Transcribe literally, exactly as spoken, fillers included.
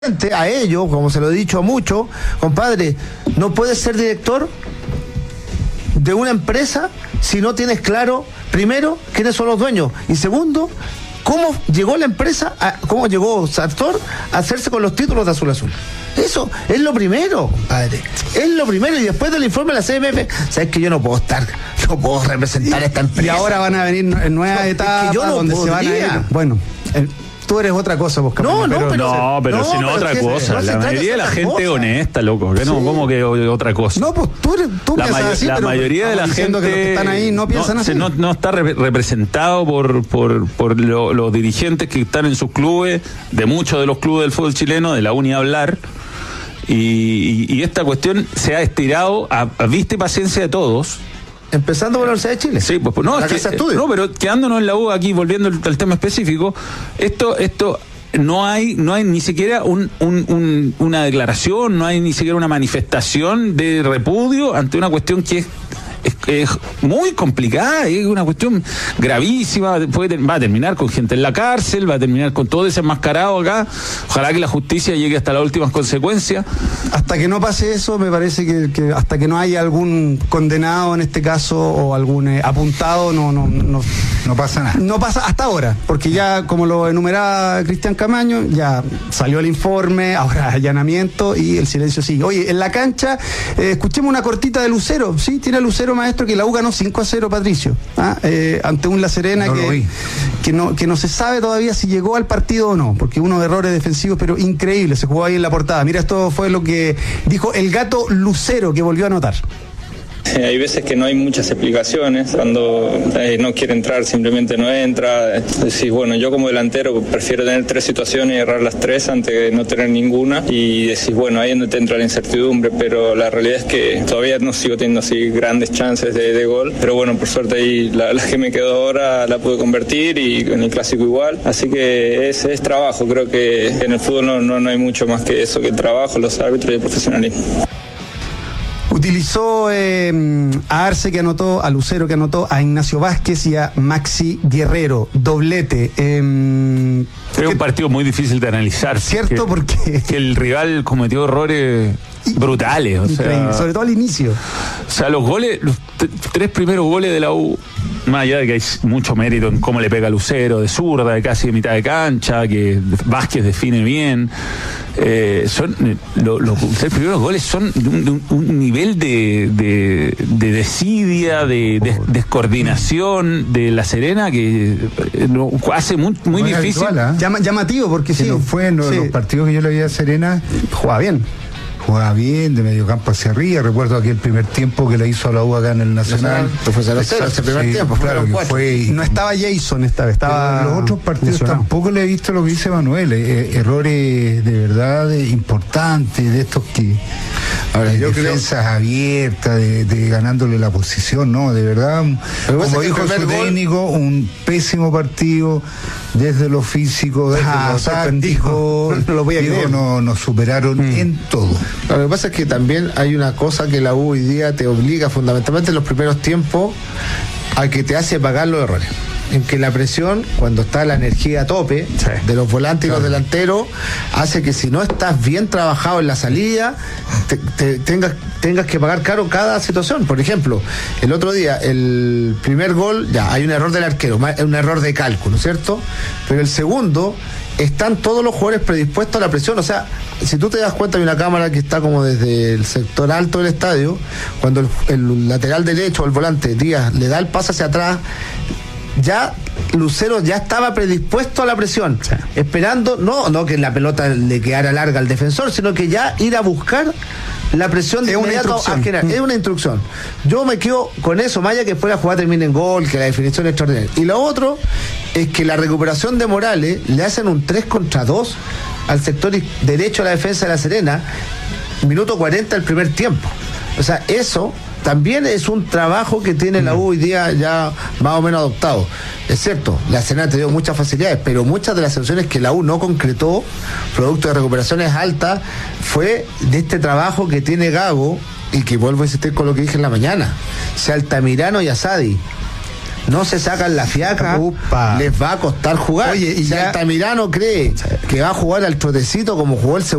A ellos, como se lo he dicho a muchos, compadre, no puedes ser director de una empresa si no tienes claro, primero, quiénes son los dueños, y segundo, cómo llegó la empresa, a, cómo llegó Sartor a hacerse con los títulos de Azul Azul. Eso es lo primero, compadre. Es lo primero, y después del informe de la C M F, sabes que yo no puedo estar, no puedo representar a esta empresa. Y ahora van a venir nuevas no, etapas es que yo no donde podría. se van a ir. Bueno, el, tú eres otra cosa, vos, no, no, pero, pero, no, pero no, si no otra cosa. No la mayoría de la gente cosa. honesta, loco. Que no, sí. ¿Cómo que otra cosa? No, pues tú, eres, tú la piensas may- así, la pero mayoría de la gente que, que están ahí no piensan no, así. No, no está re- representado por por por lo, los dirigentes que están en sus clubes, de muchos de los clubes del fútbol chileno, de la Uni Hablar. Y, y, y esta cuestión se ha estirado a, a vista y paciencia de todos. Empezando por la Universidad de Chile. Sí, pues no, es que, no, pero quedándonos en la U aquí, volviendo al, al tema específico, esto, esto no hay, no hay ni siquiera un, un, un, una declaración, no hay ni siquiera una manifestación de repudio ante una cuestión que es Es, es muy complicada, es una cuestión gravísima, puede, va a terminar con gente en la cárcel, va a terminar con todo desenmascarado acá. Ojalá que la justicia llegue hasta las últimas consecuencias. Hasta que no pase eso, me parece que, que hasta que no haya algún condenado en este caso o algún eh, apuntado, no, no, no, no pasa nada. No pasa hasta ahora, porque ya, como lo enumeraba Cristian Camaño, ya salió el informe, ahora allanamiento y el silencio sigue. Oye, en la cancha, eh, escuchemos una cortita de Lucero, ¿sí? Tiene Lucero, maestro, que la U ganó cinco a cero, Patricio, ¿ah? eh, ante un La Serena no que, que, no, que no se sabe todavía si llegó al partido o no, porque unos errores defensivos, pero increíbles, se jugó ahí en la portada. Mira, esto fue lo que dijo el gato Lucero, que volvió a anotar. Eh, hay veces que no hay muchas explicaciones, cuando eh, no quiere entrar simplemente no entra. Decís, bueno, yo como delantero prefiero tener tres situaciones y errar las tres antes de no tener ninguna, y decís, bueno, ahí es donde te entra la incertidumbre, pero la realidad es que todavía no sigo teniendo así grandes chances de, de gol, pero bueno, por suerte ahí la, la que me quedó ahora la pude convertir, y en el clásico igual, así que es, es trabajo. Creo que en el fútbol no, no, no hay mucho más que eso, que el trabajo, los árbitros y el profesionalismo. Utilizó eh, a Arce, que anotó, a Lucero, que anotó, a Ignacio Vázquez y a Maxi Guerrero, doblete. Eh, es un partido muy difícil de analizar. ¿Cierto? Que, porque que el rival cometió errores brutales. O sea, sobre todo al inicio. O sea, los goles, los t- tres primeros goles de la U, más allá de que hay mucho mérito en cómo le pega a Lucero, de zurda, de casi de mitad de cancha, que Vázquez define bien, eh, son eh, lo, los tres primeros goles son de un, de un, un nivel de, de, de desidia, de, de descoordinación de La Serena que eh, lo hace muy, muy difícil. Habitual, ¿eh? Llama, llamativo, porque que sí. no fue en los, sí. los partidos que yo le vi a Serena, jugaba bien. Jugaba bien, de medio campo hacia arriba. Recuerdo aquel primer tiempo que le hizo a la U acá en el Nacional. Esto fue cero cero, ese primer sí, tiempo. Claro, que fue, no estaba Jason esta vez, estaba. En los otros partidos lesionado. Tampoco le he visto lo que dice Manuel. Eh, errores de verdad eh, importantes, de estos que. Ahora, yo defensas creo... abiertas, de, de ganándole la posición, ¿no? De verdad, como dijo su técnico, gol... un pésimo partido desde lo físico, desde ah, lo táctico. No, no lo voy a digo, no, nos superaron mm. en todo. Lo que pasa es que también hay una cosa que la U hoy día te obliga fundamentalmente en los primeros tiempos a que te hace pagar los errores. En que la presión, cuando está la energía a tope, sí, de los volantes claro, y los delanteros, hace que si no estás bien trabajado en la salida, te, te, tengas, tengas que pagar caro cada situación. Por ejemplo, el otro día, el primer gol, ya hay un error del arquero, un error de cálculo, ¿cierto? Pero el segundo, están todos los jugadores predispuestos a la presión. O sea, si tú te das cuenta, hay una cámara que está como desde el sector alto del estadio, cuando el, el lateral derecho o el volante Díaz le da el pase hacia atrás, ya Lucero ya estaba predispuesto a la presión, sí, esperando, no, no que la pelota le quedara larga al defensor, sino que ya ir a buscar la presión de inmediato a generar. Es una instrucción. Yo me quedo con eso, más allá que después la jugada termine en gol, que la definición es extraordinaria. Y lo otro es que la recuperación de Morales le hacen un tres contra dos al sector derecho de la defensa de La Serena, minuto cuarenta del primer tiempo. O sea, eso también es un trabajo que tiene la U hoy día ya más o menos adoptado. Es cierto, la Serena te dio muchas facilidades, pero muchas de las sanciones que la U no concretó, producto de recuperaciones altas, fue de este trabajo que tiene Gago, y que vuelvo a insistir con lo que dije en la mañana. Si Altamirano y Asadi no se sacan la fiaca, Upa. les va a costar jugar. Oye, y si ya... Altamirano cree que va a jugar al trotecito como jugó el segundo